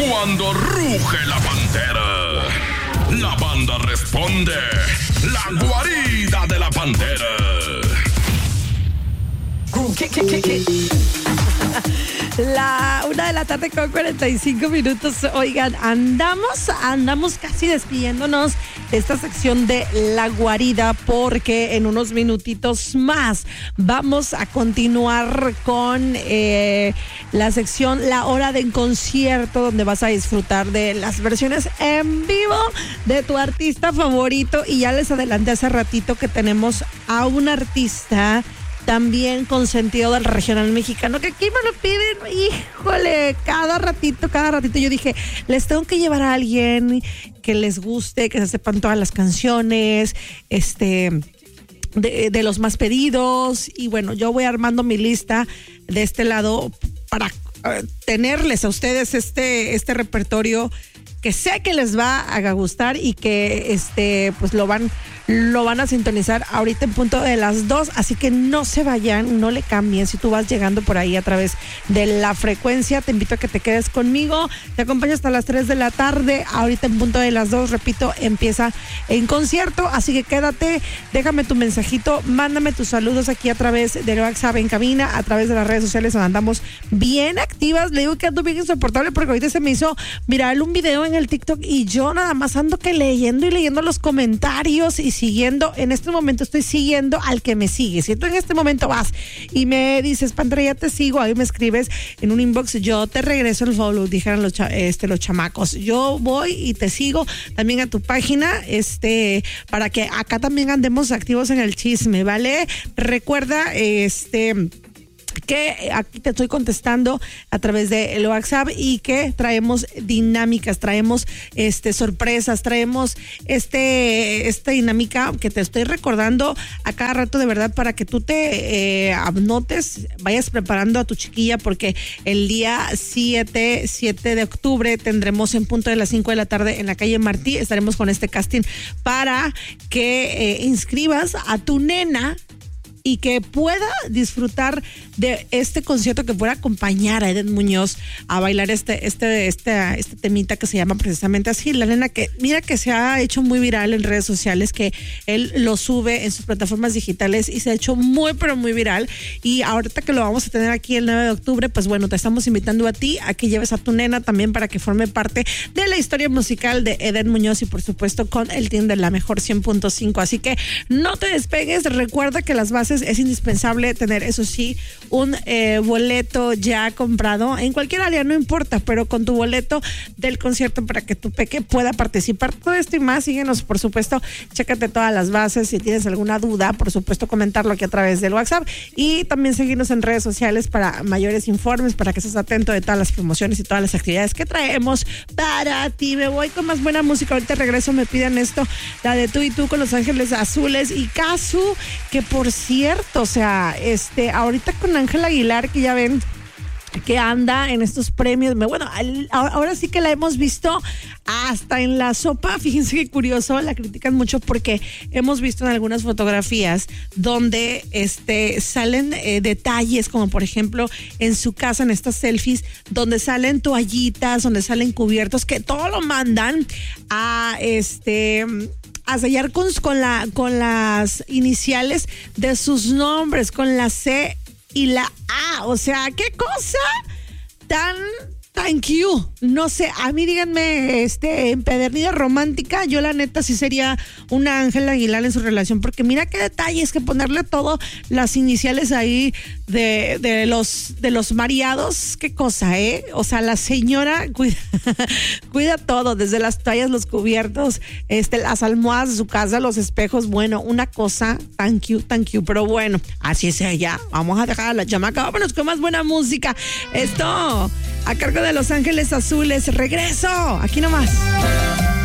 Cuando ruge la pantera, la banda responde. La guarida de la pantera. La 1:45 p.m. Oigan, andamos casi despidiéndonos de esta sección de La Guarida, porque en unos minutitos más vamos a continuar con la sección La Hora del Concierto, donde vas a disfrutar de las versiones en vivo de tu artista favorito. Y ya les adelanté hace ratito que tenemos a un artista también consentido del regional mexicano, que aquí me lo piden, híjole, cada ratito yo dije, les tengo que llevar a alguien que les guste, que se sepan todas las canciones, de los más pedidos. Y bueno, yo voy armando mi lista de este lado para tenerles a ustedes este repertorio que sé que les va a gustar y que pues lo van a sintonizar ahorita en punto de las 2, así que no se vayan, no le cambien. Si tú vas llegando por ahí a través de la frecuencia, te invito a que te quedes conmigo, te acompaño hasta las 3 de la tarde, ahorita en punto de las 2, repito, empieza en concierto, así que quédate, déjame tu mensajito, mándame tus saludos aquí a través del WhatsApp en cabina, a través de las redes sociales, donde andamos bien activas. Le digo que ando bien insoportable porque ahorita se me hizo viral un video en el TikTok y yo nada más ando que leyendo los comentarios y siguiendo. En este momento estoy siguiendo al que me sigue. Si tú en este momento vas y me dices, Pantera, ya te sigo, ahí me escribes en un inbox, yo te regreso el follow, dijeron los chamacos. Yo voy y te sigo también a tu página, para que acá también andemos activos en el chisme, ¿vale? Recuerda, que aquí te estoy contestando a través del WhatsApp y que traemos dinámicas, traemos sorpresas, traemos esta dinámica que te estoy recordando a cada rato, de verdad, para que tú te anotes, vayas preparando a tu chiquilla, porque el día 7 de octubre tendremos en punto de las 5 de la tarde en la calle Martí, estaremos con este casting para que inscribas a tu nena y que pueda disfrutar de este concierto, que pueda acompañar a Eden Muñoz a bailar este temita que se llama precisamente así. La nena, que mira que se ha hecho muy viral en redes sociales, que él lo sube en sus plataformas digitales y se ha hecho muy, pero muy viral. Y ahorita que lo vamos a tener aquí el 9 de octubre, pues bueno, te estamos invitando a ti a que lleves a tu nena también para que forme parte de la historia musical de Eden Muñoz y por supuesto con el team de la mejor 100.5. Así que no te despegues, recuerda que las bases es indispensable tener, eso sí, un boleto ya comprado en cualquier área, no importa, pero con tu boleto del concierto para que tu peque pueda participar. Todo esto y más, síguenos, por supuesto, chécate todas las bases. Si tienes alguna duda, por supuesto, comentarlo aquí a través del WhatsApp y también seguirnos en redes sociales para mayores informes, para que estés atento de todas las promociones y todas las actividades que traemos para ti. Me voy con más buena música, ahorita regreso, me piden esto, la de Tú y Tú con Los Ángeles Azules y Casu, que por cierto, o sea, ahorita con Ángela Aguilar, que ya ven que anda en estos premios, bueno, ahora sí que la hemos visto hasta en la sopa. Fíjense qué curioso, la critican mucho porque hemos visto en algunas fotografías donde salen detalles, como por ejemplo en su casa, en estas selfies, donde salen toallitas, donde salen cubiertos, que todo lo mandan a sellar con las iniciales de sus nombres, con la C y la A. O sea, qué cosa tan cute. No sé, a mí díganme, empedernida romántica, yo la neta sí sería una Ángela Aguilar en su relación, porque mira qué detalles, que ponerle todo las iniciales ahí de los mareados, qué cosa, o sea, la señora cuida todo, desde las toallas, los cubiertos, las almohadas de su casa, los espejos, bueno, una cosa tan cute, pero bueno, así es ella. Vamos a dejar a la chamaca, vámonos con más buena música. Esto a cargo de Los Ángeles Azules. Regreso, aquí nomás.